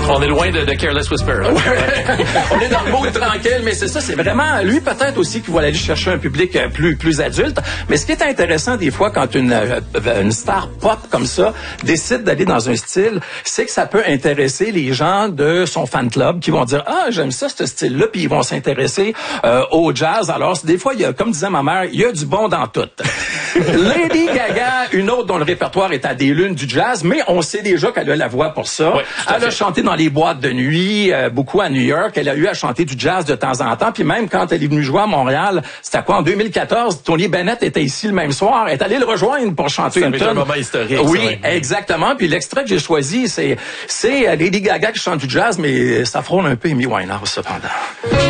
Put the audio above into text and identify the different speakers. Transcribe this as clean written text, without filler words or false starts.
Speaker 1: On est loin de Careless Whisper. Là.
Speaker 2: On est dans le mood tranquille, mais c'est ça, c'est vraiment lui peut-être aussi qui va aller chercher un public plus adulte. Mais ce qui est intéressant des fois quand une star pop comme ça décide d'aller dans un style, c'est que ça peut intéresser les gens de son fan club qui vont dire j'aime ça ce style-là, puis ils vont s'intéresser au jazz. Alors des fois il y a, comme disait ma mère, il y a du bon dans tout. Lady Gaga, une autre dont le répertoire est à des lunes du jazz, mais on sait déjà qu'elle a la voix pour ça.
Speaker 1: Oui,
Speaker 2: elle a chanté dans les boîtes de nuit, beaucoup à New York. Elle a eu à chanter du jazz de temps en temps. Puis même quand elle est venue jouer à Montréal, c'était quoi, en 2014, Tony Bennett était ici le même soir. Elle est allée le rejoindre pour chanter une tonne.
Speaker 1: C'est un moment historique.
Speaker 2: Oui, exactement. Puis l'extrait que j'ai choisi, c'est Lady Gaga qui chante du jazz, mais ça frôle un peu Amy Winehouse cependant.